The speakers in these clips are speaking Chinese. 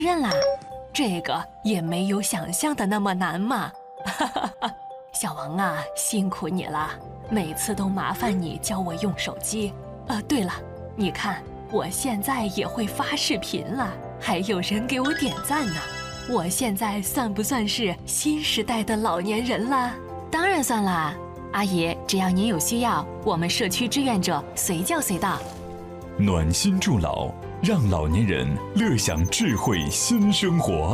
认啦，这个也没有想象的那么难嘛。小王啊，辛苦你了，每次都麻烦你教我用手机。对了，你看我现在也会发视频了，还有人给我点赞呢。我现在算不算是新时代的老年人了？当然算啦，阿姨，只要您有需要，我们社区志愿者随叫随到。 暖心助老，让老年人乐享智慧新生活。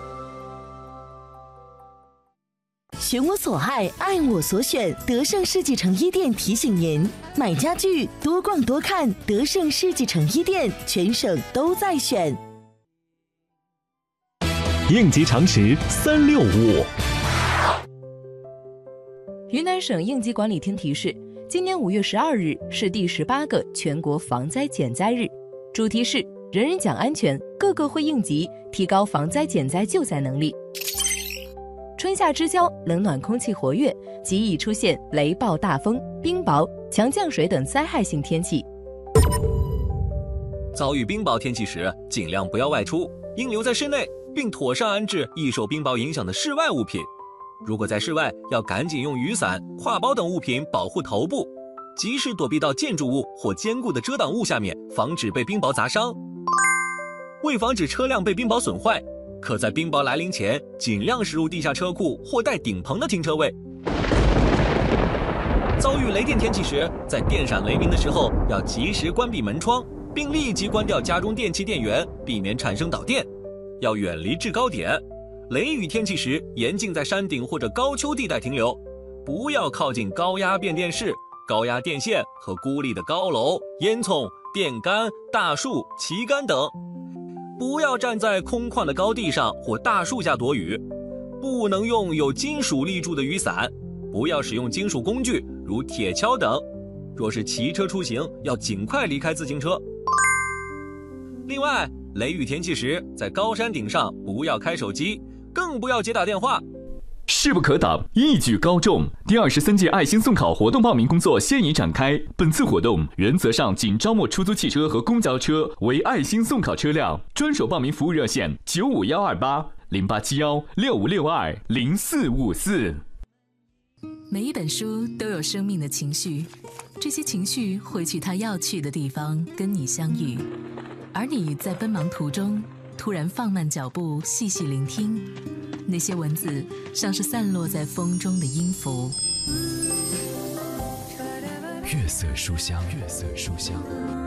选我所爱，爱我所选。德胜世纪城一店提醒您：买家具多逛多看，德胜世纪城一店，全省都在选。 应急常识365。 云南省应急管理厅提示，今年5月12日是第18个全国防灾减灾日，主题是人人讲安全，个个会应急，提高防灾减灾救灾能力。春夏之交，冷暖空气活跃，极易出现雷暴大风、冰雹、强降水等灾害性天气。 遭遇冰雹天气时，尽量不要外出，应留在室内，并妥善安置易受冰雹影响的室外物品。如果在室外，要赶紧用雨伞、挎包等物品保护头部，及时躲避到建筑物或坚固的遮挡物下面，防止被冰雹砸伤。为防止车辆被冰雹损坏，可在冰雹来临前尽量驶入地下车库或带顶棚的停车位。遭遇雷电天气时，在电闪雷鸣的时候要及时关闭门窗，并立即关掉家中电器电源，避免产生导电。要远离制高点。雷雨天气时，严禁在山顶或者高丘地带停留，不要靠近高压变电室、高压电线和孤立的高楼、烟囱、电杆、大树、旗杆等。不要站在空旷的高地上或大树下躲雨，不能用有金属立柱的雨伞，不要使用金属工具如铁锹等。若是骑车出行，要尽快离开自行车。另外，雷雨天气时，在高山顶上不要开手机，更不要接打电话。 势不可挡，一举高中。第23届爱心送考活动报名工作现已展开。本次活动原则上仅招募出租汽车和公交车为爱心送考车辆，专属报名服务热线95128-087165620454。 每一本书都有生命的情绪，这些情绪会去它要去的地方跟你相遇，而你在奔忙途中突然放慢脚步，细细聆听，那些文字像是散落在风中的音符。 月色书香，月色书香。